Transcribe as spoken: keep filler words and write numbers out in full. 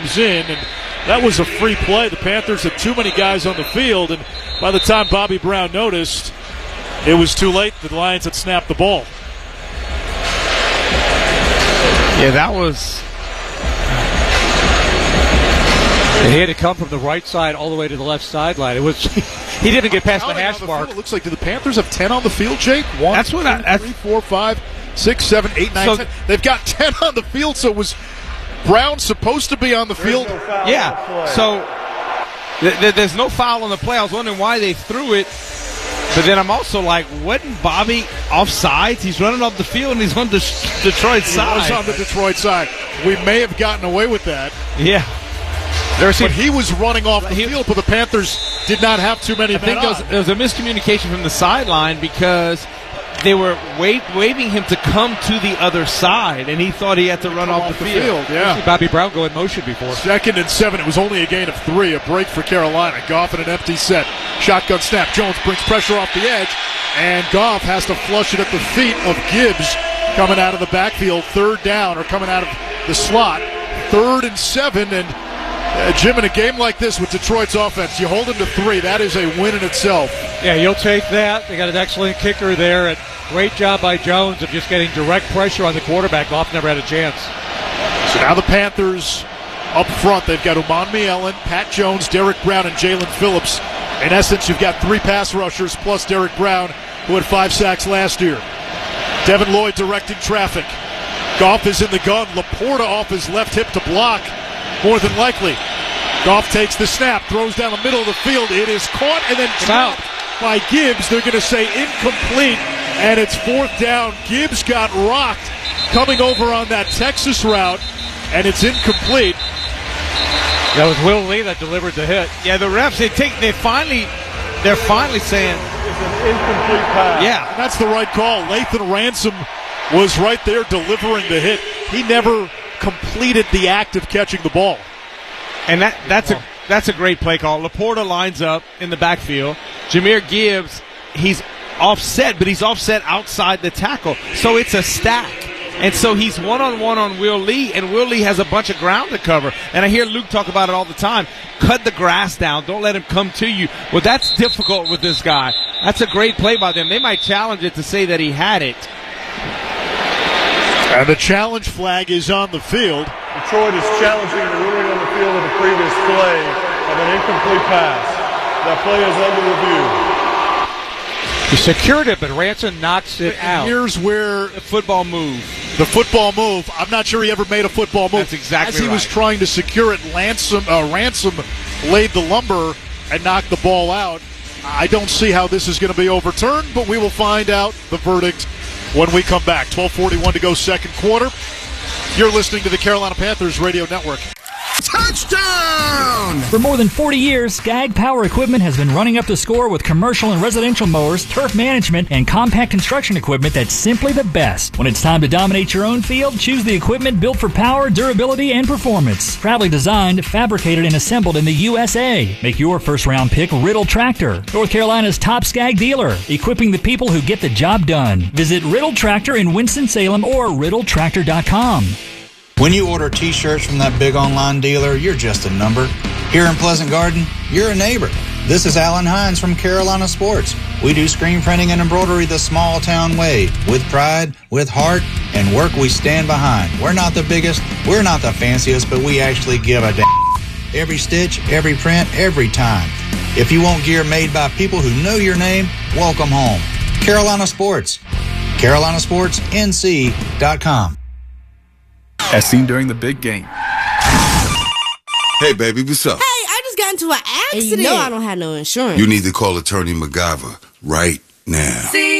comes in, and that was a free play. The Panthers had too many guys on the field, and by the time Bobby Brown noticed, it was too late. The Lions had snapped the ball. Yeah, that was... And he had to come from the right side all the way to the left sideline. It was he didn't get past the hash the mark. It looks like, do the Panthers have ten on the field, Jake? One, that's what two, I, that's, three, four, five, six, seven, eight, nine, so, ten. They've got ten on the field, so was Brown supposed to be on the field? No foul yeah, on the so th- th- there's no foul on the play. I was wondering why they threw it. But then I'm also like, wasn't Bobby offsides? He's running off the field, and he's on the Detroit side. He was on the Detroit side. We may have gotten away with that. Yeah. But he was running off the he, field, but the Panthers did not have too many I men think there was, there was a miscommunication from the sideline because they were wait, waving him to come to the other side, and he thought he had to run off, off the, the field. field. Yeah. Bobby Brown go in motion before. Second and seven. It was only a gain of three. A break for Carolina. Goff in an empty set. Shotgun snap. Jones brings pressure off the edge, and Goff has to flush it at the feet of Gibbs coming out of the backfield. Third down, or coming out of the slot. Third and seven, and Uh, Jim, in a game like this with Detroit's offense, you hold them to three. That is a win in itself. Yeah, you'll take that. They got an excellent kicker there, and great job by Jones of just getting direct pressure on the quarterback. Goff never had a chance. So now the Panthers up front. They've got Umanmi Ellen, Pat Jones, Derek Brown, and Jalen Phillips. In essence, you've got three pass rushers plus Derek Brown, who had five sacks last year. Devin Lloyd directing traffic. Goff is in the gun. Laporta off his left hip to block. More than likely. Goff takes the snap, throws down the middle of the field. It is caught and then dropped by Gibbs. They're going to say incomplete, and it's fourth down. Gibbs got rocked coming over on that Texas route, and it's incomplete. That was Will Lee that delivered the hit. Yeah, the refs, they take, they finally, they're finally saying it's an incomplete pass. Yeah, and that's the right call. Lathan Ransom was right there delivering the hit. He never completed the act of catching the ball. And that that's a that's a great play call. Laporta lines up in the backfield. Jahmyr Gibbs, he's offset, but he's offset outside the tackle. So it's a stack. And so he's one-on-one on Will Lee, and Will Lee has a bunch of ground to cover. And I hear Luke talk about it all the time. Cut the grass down. Don't let him come to you. Well, that's difficult with this guy. That's a great play by them. They might challenge it to say that he had it. And the challenge flag is on the field. Detroit is challenging the ruling on the field of the previous play of an incomplete pass. That play is under review. He secured it, but Ransom knocks it and out. Here's where the football move. The football move. I'm not sure he ever made a football move. That's exactly As he right. was trying to secure it, Ransom, uh, Ransom laid the lumber and knocked the ball out. I don't see how this is going to be overturned, but we will find out the verdict when we come back. twelve forty-one to go second quarter. You're listening to the Carolina Panthers Radio Network. Touchdown! For more than forty years, Skag Power Equipment has been running up the score with commercial and residential mowers, turf management, and compact construction equipment that's simply the best. When it's time to dominate your own field, choose the equipment built for power, durability, and performance. Proudly designed, fabricated, and assembled in the U S A. Make your first-round pick Riddle Tractor, North Carolina's top Skag dealer, equipping the people who get the job done. Visit Riddle Tractor in Winston-Salem or riddle tractor dot com. When you order t-shirts from that big online dealer, you're just a number. Here in Pleasant Garden, you're a neighbor. This is Alan Hines from Carolina Sports. We do screen printing and embroidery the small town way, with pride, with heart, and work we stand behind. We're not the biggest, we're not the fanciest, but we actually give a damn. Every stitch, every print, every time. If you want gear made by people who know your name, welcome home. Carolina Sports. Carolina Sports N C dot com. As seen during the big game. Hey, baby, what's up? Hey, I just got into an accident. And you know I don't have no insurance. You need to call attorney MacGyver right now. See?